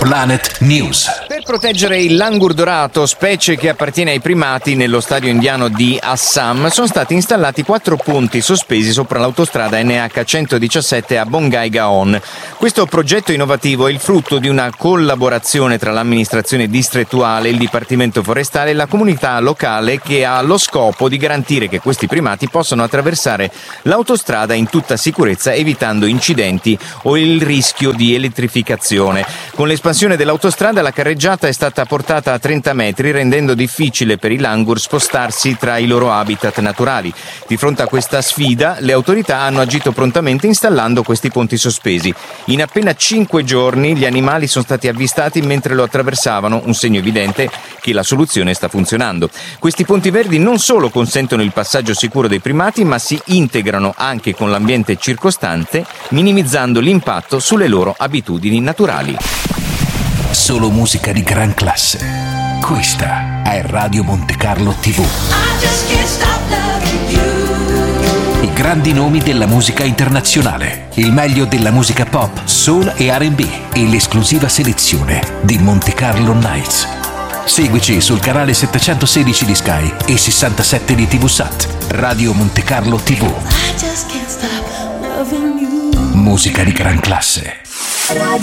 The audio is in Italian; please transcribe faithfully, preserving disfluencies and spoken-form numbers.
Planet News. Per proteggere il langur dorato, specie che appartiene ai primati, nello stadio indiano di Assam sono stati installati quattro ponti sospesi sopra l'autostrada N H centodiciassette a Bongaigaon. Questo progetto innovativo è il frutto di una collaborazione tra l'amministrazione distrettuale, il Dipartimento Forestale e la comunità locale, che ha lo scopo di garantire che questi primati possano attraversare l'autostrada in tutta sicurezza, evitando incidenti o il rischio di elettrificazione. Con l'espansione dell'autostrada la carreggiata è stata portata a trenta metri, rendendo difficile per i langur spostarsi tra i loro habitat naturali. Di fronte a questa sfida, le autorità hanno agito prontamente installando questi ponti sospesi. In appena cinque giorni gli animali sono stati avvistati mentre lo attraversavano, un segno evidente che la soluzione sta funzionando. Questi ponti verdi non solo consentono il passaggio sicuro dei primati, ma si integrano anche con l'ambiente circostante, minimizzando l'impatto sulle loro abitudini naturali. Solo musica di gran classe. Questa è Radio Monte Carlo tivù. I grandi nomi della musica internazionale, il meglio della musica pop, soul e R and B e l'esclusiva selezione di Monte Carlo Nights. Seguici sul canale settecentosedici di Sky e sessantasette di TVSat. Radio Monte Carlo tivù. Musica di gran classe.